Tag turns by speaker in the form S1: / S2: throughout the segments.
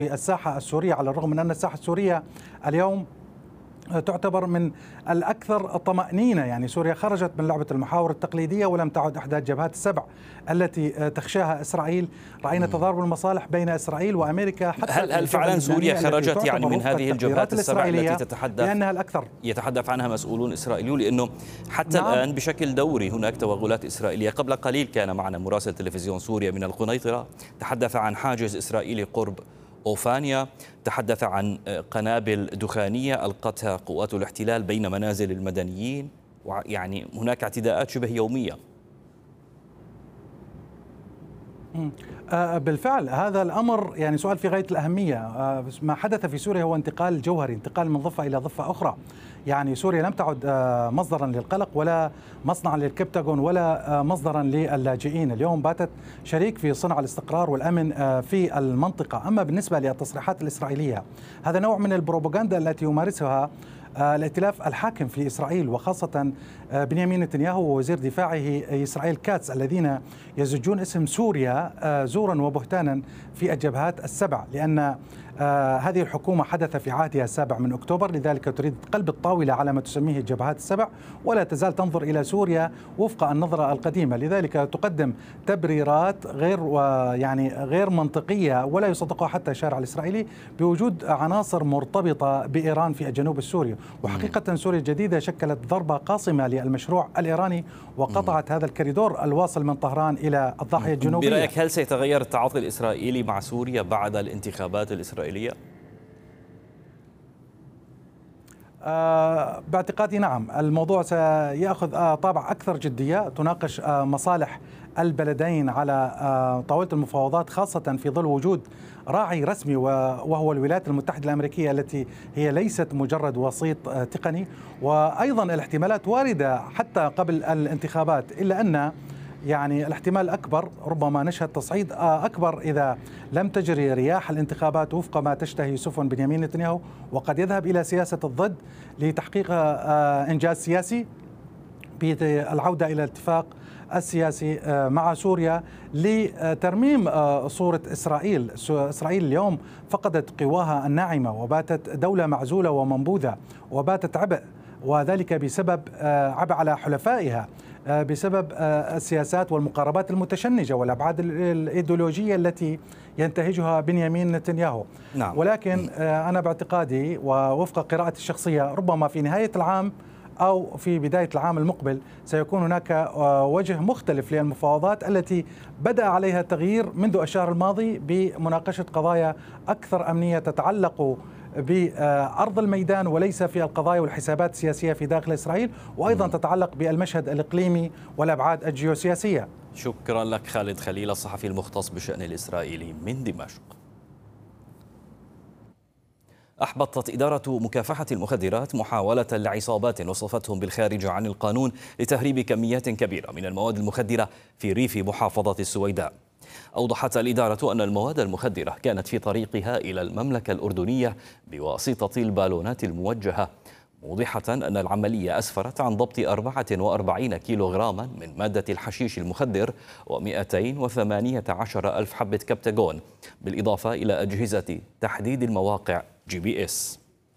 S1: الساحة السورية، على الرغم من أن الساحة السورية اليوم تعتبر من الأكثر طمأنينة. يعني سوريا خرجت من لعبة المحاور التقليدية ولم تعد إحدى الجبهات السبع التي تخشاها إسرائيل. رأينا تضارب المصالح بين إسرائيل وأمريكا. حتى
S2: هل فعلا سوريا خرجت يعني من هذه الجبهات السبع التي لأنها الأكثر يتحدث عنها مسؤولون إسرائيليون؟ لأنه حتى الآن بشكل دوري هناك توغلات إسرائيلية. قبل قليل كان معنا مراسل تلفزيون سوريا من القنيطرة، تحدث عن حاجز إسرائيلي قرب أوفانيا، تحدث عن قنابل دخانية ألقتها قوات الاحتلال بين منازل المدنيين، يعني هناك اعتداءات شبه يومية.
S1: بالفعل هذا الأمر يعني سؤال في غاية الأهمية. ما حدث في سوريا هو انتقال جوهري، انتقال من ضفة إلى ضفة أخرى. يعني سوريا لم تعد مصدرا للقلق ولا مصنعا للكبتاغون ولا مصدرا للاجئين. اليوم باتت شريك في صنع الاستقرار والأمن في المنطقة. أما بالنسبة للتصريحات الإسرائيلية، هذا نوع من البروباغندا التي يمارسها الائتلاف الحاكم في إسرائيل، وخاصة بنيامين نتنياهو ووزير دفاعه إسرائيل كاتس، الذين يزجون اسم سوريا زورا وبهتانا في الجبهات السبع، لأن هذه الحكومة حدث في عهدها 7 من أكتوبر، لذلك تريد قلب الطاولة على ما تسميه الجبهات السبع، ولا تزال تنظر إلى سوريا وفق النظرة القديمة. لذلك تقدم تبريرات غير منطقية ولا يصدقها حتى الشارع الإسرائيلي بوجود عناصر مرتبطة بإيران في الجنوب السوري. وحقيقة سوريا الجديدة شكلت ضربة قاصمة للمشروع الإيراني وقطعت هذا الكوريدور الواصل من طهران إلى الضاحية الجنوبية.
S2: برأيك هل سيتغير التعاطي الإسرائيلي مع سوريا بعد الانتخابات الإسرائيلية؟
S1: باعتقادي نعم. الموضوع سيأخذ طابع أكثر جدية، تناقش مصالح البلدين على طاولة المفاوضات، خاصة في ظل وجود راعي رسمي وهو الولايات المتحدة الأمريكية، التي هي ليست مجرد وسيط تقني. وأيضا الاحتمالات واردة حتى قبل الانتخابات، إلا أن يعني الاحتمال الأكبر ربما نشهد تصعيد أكبر إذا لم تجري رياح الانتخابات وفق ما تشتهي سفن بنيامين نتنياهو، وقد يذهب إلى سياسة الضد لتحقيق إنجاز سياسي بالعودة إلى الاتفاق السياسي مع سوريا لترميم صورة إسرائيل. إسرائيل اليوم فقدت قواها الناعمة وباتت دولة معزولة ومنبوذة، وباتت عبء، وذلك بسبب عبء على حلفائها بسبب السياسات والمقاربات المتشنجة والأبعاد الإيديولوجية التي ينتهجها بنيامين نتنياهو.
S2: نعم.
S1: ولكن أنا باعتقادي ووفق قراءتي الشخصية ربما في نهاية العام أو في بداية العام المقبل سيكون هناك وجه مختلف للمفاوضات التي بدأ عليها التغيير منذ الشهر الماضي بمناقشة قضايا أكثر أمنية تتعلق بأرض الميدان وليس في القضايا والحسابات السياسية في داخل إسرائيل، وأيضا تتعلق بالمشهد الإقليمي والأبعاد الجيوسياسية.
S2: شكرا لك خالد خليل، الصحفي المختص بالشأن الإسرائيلي من دمشق. أحبطت إدارة مكافحة المخدرات محاولة لعصابات وصفتهم بالخارج عن القانون لتهريب كميات كبيرة من المواد المخدرة في ريف محافظة السويداء. أوضحت الإدارة أن المواد المخدرة كانت في طريقها إلى المملكة الأردنية بواسطة البالونات الموجهة، موضحة أن العملية أسفرت عن ضبط 44 كيلوغراما من مادة الحشيش المخدر و218 ألف حبة كبتاغون، بالإضافة إلى أجهزة تحديد المواقع GPS.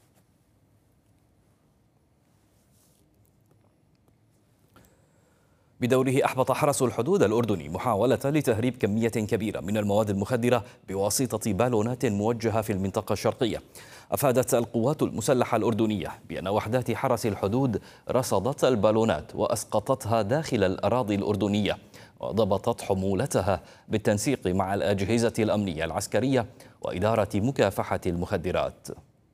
S2: بدوره أحبط حرس الحدود الأردني محاولة لتهريب كمية كبيرة من المواد المخدرة بواسطة بالونات موجهة في المنطقة الشرقية. أفادت القوات المسلحة الأردنية بأن وحدات حرس الحدود رصدت البالونات وأسقطتها داخل الأراضي الأردنية، وضبطت حمولتها بالتنسيق مع الأجهزة الأمنية العسكرية وإدارة مكافحة المخدرات.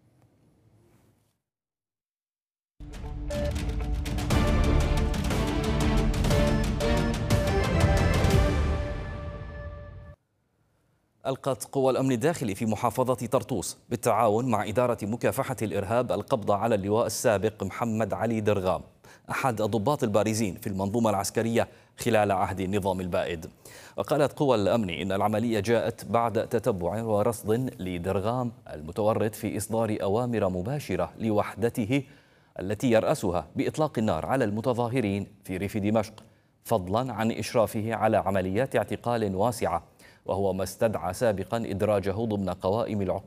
S2: ألقت قوى الأمن الداخلي في محافظة طرطوس بالتعاون مع إدارة مكافحة الإرهاب القبض على اللواء السابق محمد علي درغام، أحد الضباط البارزين في المنظومة العسكرية خلال عهد النظام البائد. وقالت قوى الأمن إن العملية جاءت بعد تتبع ورصد لدرغام المتورط في إصدار أوامر مباشرة لوحدته التي يرأسها بإطلاق النار على المتظاهرين في ريف دمشق، فضلا عن إشرافه على عمليات اعتقال واسعة، وهو ما استدعى سابقا إدراجه ضمن قوائم العقوبات